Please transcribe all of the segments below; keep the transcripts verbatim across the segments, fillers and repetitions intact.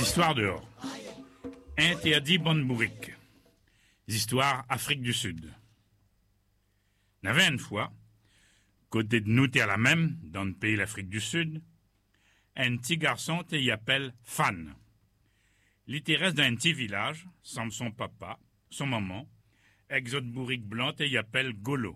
Histoires dehors. Interdit bonne bourrique. Histoires Afrique du Sud. N'avait une fois, côté de nous à la même, dans le pays l'Afrique du Sud, un petit garçon te y appelle Fan. Il reste dans un petit village, sans son papa, son maman, exode bourrique blanc te y appelle Golo.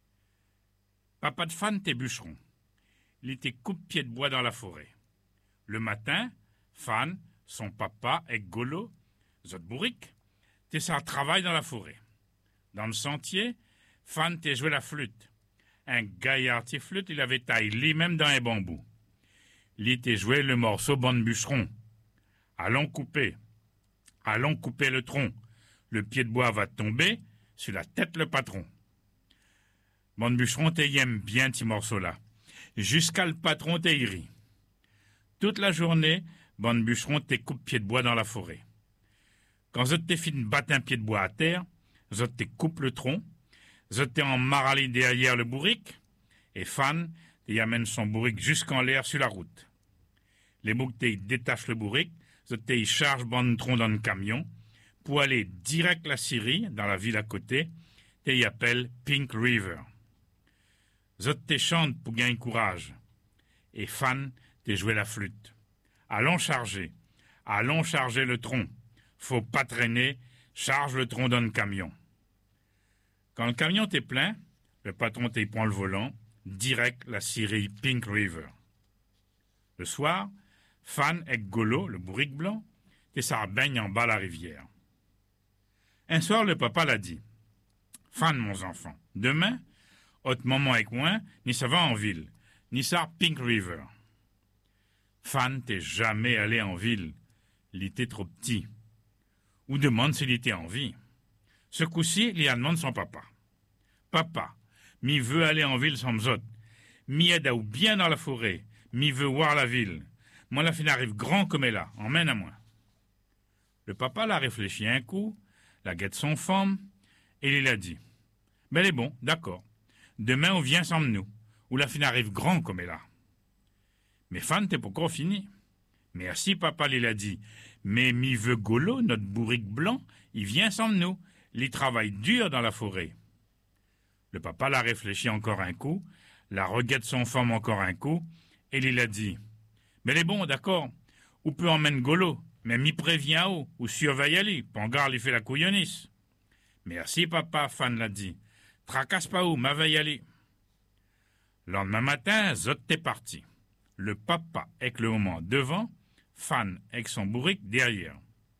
Papa de Fan t'es bûcheron. Il était coupe-pied de bois dans la forêt. Le matin, Fan, son papa et Golo, zot bourrique, t'es ça travail dans la forêt. Dans le sentier, Fan t'es joué la flûte. Un gaillard t'es flûte, il avait taillé lui-même dans un bambou. Il t'es joué le morceau bon bûcheron. Allons couper. Allons couper le tronc. Le pied de bois va tomber sur la tête le patron. Bon bûcheron t'es aime bien petit morceau là. Jusqu'à le patron t'es ri. Toute la journée, bon bûcheron t'es coupe pied de bois dans la forêt. Quand zot t'es fin de battre un pied de bois à terre, zot t'es coupe le tronc, zot t'es en marali derrière le bourrique, et Fan t'y amène son bourrique jusqu'en l'air sur la route. Les boucs t'y détachent le bourrique, zot t'y charge bon tronc dans le camion, pour aller direct la Syrie, dans la ville à côté, t'y appelle Pink River. Zot t'y chante pour gagner courage, et Fan t'y joué la flûte. Allons charger, allons charger le tronc. Faut pas traîner, charge le tronc dans le camion. Quand le camion t'est plein, le patron t'y prend le volant, direct la Syrie Pink River. Le soir, Fan et Golo, le bourrique blanc, t'es ça baigne en bas la rivière. Un soir, le papa l'a dit. Fan, mon enfant, demain, haute maman avec moi, ni ça va en ville, ni ça Pink River. Fan t'es jamais allé en ville, il était trop petit. Ou demande s'il était en vie. Ce coup-ci, il y a demande son papa. Papa, mi veut aller en ville sans m'zot. Mi aide ou bien dans la forêt. Mi veut voir la ville. Moi, la fin arrive grand comme elle a. Emmène à moi. Le papa l'a réfléchi un coup, la guette son femme, et il a dit. Ben, elle est bon, d'accord. Demain, on vient sans nous. Ou la fin arrive grand comme elle a. Mais Fan, t'es pas encore fini. Merci, papa, il a dit. Mais mi veut Golo, notre bourrique blanc, il vient sans nous. Il travaille dur dans la forêt. Le papa l'a réfléchi encore un coup, la reguette son femme encore un coup, et il a dit. Mais elle est bon, d'accord. Ou peut emmène Golo, mais mi prévient haut, ou surveille aller, Pangar lui fait la couillonnisse. Merci, papa, Fan l'a dit. Tracasse pas où, ma veille aller. Lendemain matin, Zot t'es parti. Le papa avec le moment devant, Fan avec son bourrique derrière.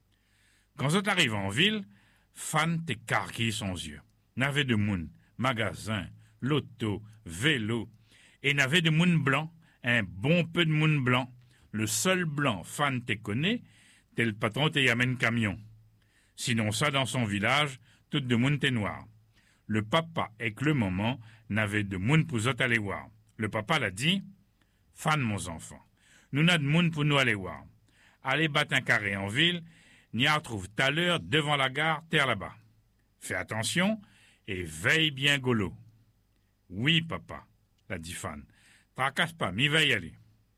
Quand Zot arrive en ville, Fan t'est carquille son yeux. N'avait de moun, magasin, loto, vélo, et n'avait de moun blanc, un bon peu de moun blanc. Le seul blanc Fan t'est connaît, t'es le patron t'y amène camion. Sinon ça dans son village, tout de moun t'est noir. Le papa avec le moment n'avait de moun pour Zot aller voir. Le papa l'a dit, Fan, mon enfant, nous n'a de moun pour nous aller voir. Allez battre un carré en ville, n'y a retrouve tout à l'heure devant la gare, terre là-bas. Fais attention et veille bien Golo. Oui, papa, l'a dit Fan. Tracasse pas, m'y veille aller.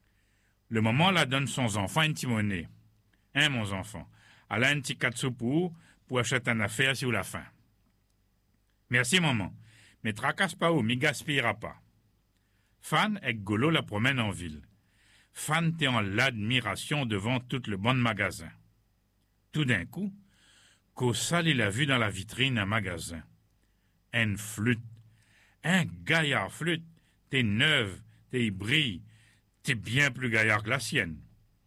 Le moment la donne son enfant une timonée. Hein, mon enfant, elle a un petit katsu pour pour acheter une affaire sur la fin. Merci, maman, mais tracasse pas où, m'y gaspillera pas. Fan et Golo la promènent en ville. Fan t'est en l'admiration devant tout le bon magasin. Tout d'un coup, Kossal il a vu dans la vitrine un magasin. Une flûte. Un gaillard flûte. T'es neuve, t'es brille. T'es bien plus gaillard que la sienne.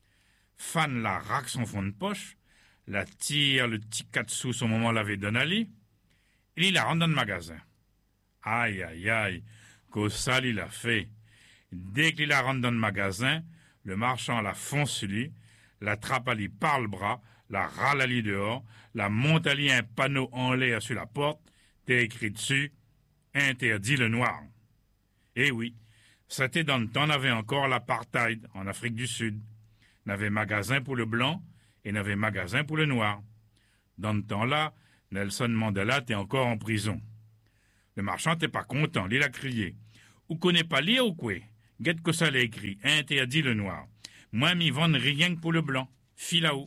Fan la raque son fond de poche, la tire le petit katsu au moment l'avait donné à lui, et il la rentre dans le magasin. Aïe, aïe, aïe. Kossal il a fait. Dès qu'il la rentre dans le magasin, le marchand la fonce sur lui, la trappe à lui par le bras, la râle à lui dehors, la monte à lui un panneau en l'air sur la porte, t'es écrit dessus, interdit le noir. Eh oui, c'était dans le temps, n'avait encore l'apartheid en Afrique du Sud. N'avait magasin pour le blanc et n'avait magasin pour le noir. Dans le temps-là, Nelson Mandela était encore en prison. Le marchand n'était pas content, il a crié. Ou connaît pas lire ou quoi? Guette que ça l'a écrit, interdit le noir. Moi, m'y vendre rien que pour le blanc. Filaou.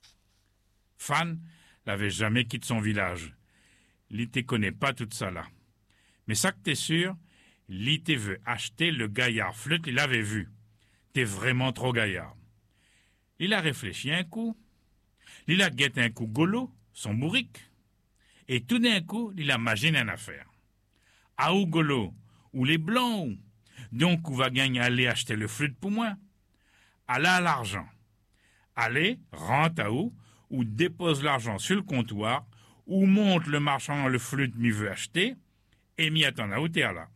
Fan l'avait jamais quitté son village. Il te connaît pas tout ça là. Mais ça que t'es sûr, il te veut acheter le gaillard flûte, il avait vu. T'es vraiment trop gaillard. Il a réfléchi un coup. Il a guetté un coup Golo, son bourrique. Et tout d'un coup, il a imaginé une affaire. Ah ou Golo, ou les blancs, ou. Donc, où va gagner aller acheter le flûte pour moi? Allez à l'argent. Allez, rentre à où, ou dépose l'argent sur le comptoir, ou monte le marchand le flûte m'y veut acheter, et m'y attend là où t'es là.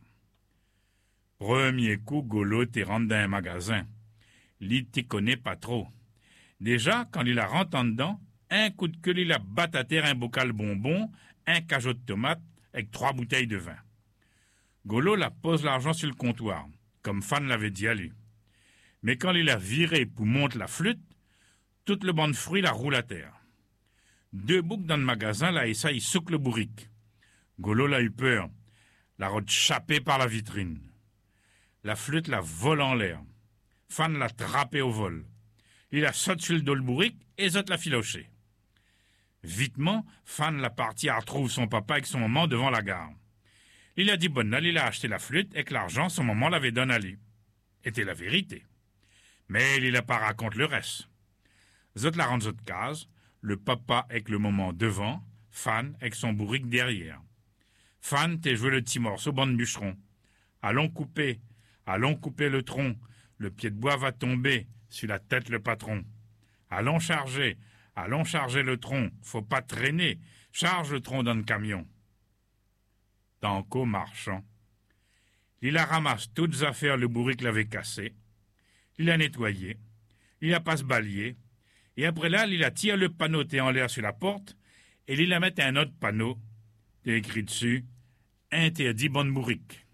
Premier coup, Golo t'es rentre dans un magasin. L'il t'y connaît pas trop. Déjà, quand il a rentré en dedans, un coup de queue, il a battu à terre un bocal bonbon, un cajot de tomates, avec trois bouteilles de vin. Golo la pose l'argent sur le comptoir, comme Fan l'avait dit à lui. Mais quand il a viré pour monter la flûte, toute le banc de fruits la roule à terre. Deux boucs dans le magasin, là, et ça, il souque le bourrique. Golo l'a eu peur, la route chapée par la vitrine. La flûte la vole en l'air. Fan l'a trappé au vol. Il a sauté sur le dos le bourrique et Zot l'a filoché. Vitement, Fan l'a parti à retrouver son papa avec son maman devant la gare. Il a dit bonne il a acheté la flûte et que l'argent, son maman l'avait donné à lui. Était la vérité. Mais il n'a pas raconté le reste. Zot la rendu de case, le papa avec le maman devant, Fan avec son bourrique derrière. Fan t'es joué le petit morceau banc de bûcheron. Allons couper, allons couper le tronc, le pied de bois va tomber, sur la tête le patron. Allons charger, allons charger le tronc, faut pas traîner, charge le tronc dans le camion. Tanko marchant. Il a ramassé toutes les affaires le bourrique l'avait cassé. Il a nettoyé. Il a passe balayer. Et après là, il a tiré le panneau té en l'air sur la porte et il a mis un autre panneau. T'es écrit dessus, interdit bonne bourrique.